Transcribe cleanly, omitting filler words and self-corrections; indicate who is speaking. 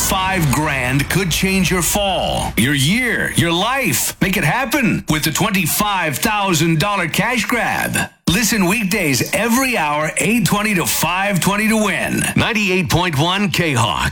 Speaker 1: 25 grand could change your fall, your year, your life. Make it happen with the $25,000 cash grab. Listen weekdays every hour, 8:20 to 5:20 to win. 98.1 K-Hawk.